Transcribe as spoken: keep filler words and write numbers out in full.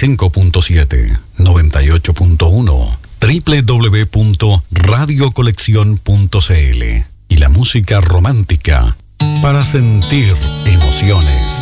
cinco punto siete, noventa y ocho punto uno, doble u doble u doble u punto radio colección punto c l y la música romántica para sentir emociones.